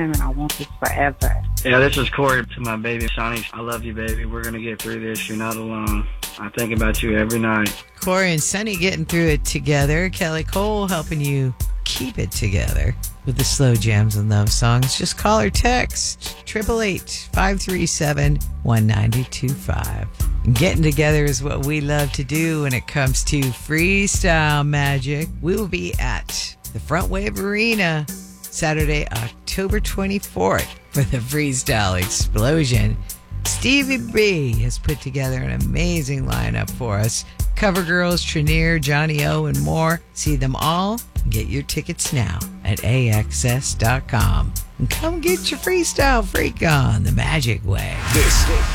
and I want this forever. Yeah, this is Corey to my baby Sonny. I love you, baby. We're going to get through this. You're not alone. I think about you every night. Corey and Sonny getting through it together. Kelly Cole helping you keep it together with the slow jams and love songs. Just call or text 888-537-1925. Getting together is what we love to do when it comes to freestyle magic. We will be at the Front Wave Arena Saturday, October 24th for the Freestyle Explosion. Stevie B has put together an amazing lineup for us. Cover Girls, Trinier, Johnny O, and more. See them all and get your tickets now at AXS.com. And come get your freestyle freak on the magic way.